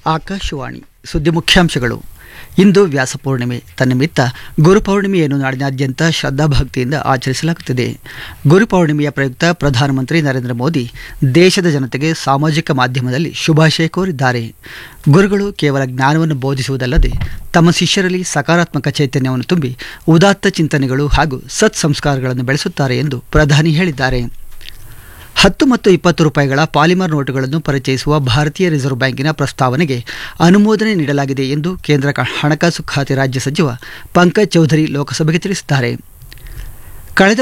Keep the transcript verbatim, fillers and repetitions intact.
ಆಕಾಶವಾಣಿ ಸುದ್ದಿ ಮುಖ್ಯಾಂಶಗಳು. ಇಂದು ವ್ಯಾಸಪೂರ್ಣಿಮೆ. ತನ್ನಿಮಿತ್ತ ಗುರುಪೌರ್ಣಿಮೆಯನ್ನು ನಾಡಿನಾದ್ಯಂತ ಶ್ರದ್ಧಾಭಕ್ತಿಯಿಂದ ಆಚರಿಸಲಾಗುತ್ತಿದೆ. ಗುರುಪೌರ್ಣಿಮೆಯ ಪ್ರಯುಕ್ತ ಪ್ರಧಾನಮಂತ್ರಿ ನರೇಂದ್ರ ಮೋದಿ ದೇಶದ ಜನತೆಗೆ ಸಾಮಾಜಿಕ ಮಾಧ್ಯಮದಲ್ಲಿ ಶುಭಾಶಯ ಕೋರಿದ್ದಾರೆ. ಗುರುಗಳು ಕೇವಲ ಜ್ಞಾನವನ್ನು ಬೋಧಿಸುವುದಲ್ಲದೆ ತಮ್ಮ ಶಿಷ್ಯರಲ್ಲಿ ಸಕಾರಾತ್ಮಕ ಚೈತನ್ಯವನ್ನು ತುಂಬಿ ಉದಾತ್ತ ಚಿಂತನೆಗಳು ಹಾಗೂ ಸತ್ ಸಂಸ್ಕಾರಗಳನ್ನು ಬೆಳೆಸುತ್ತಾರೆ ಎಂದು ಪ್ರಧಾನಿ ಹೇಳಿದ್ದಾರೆ. ಹತ್ತು ಮತ್ತು ಇಪ್ಪತ್ತು ರೂಪಾಯಿಗಳ ಪಾಲಿಮರ್ ನೋಟುಗಳನ್ನು ಪರಿಚಯಿಸುವ ಭಾರತೀಯ ರಿಸರ್ವ್ ಬ್ಯಾಂಕಿನ ಪ್ರಸ್ತಾವನೆಗೆ ಅನುಮೋದನೆ ನೀಡಲಾಗಿದೆ ಎಂದು ಕೇಂದ್ರ ಹಣಕಾಸು ಖಾತೆ ರಾಜ್ಯ ಸಚಿವ ಪಂಕಜ್ ಚೌಧರಿ ಲೋಕಸಭೆಗೆ ತಿಳಿಸಿದ್ದಾರೆ. ಕಳೆದ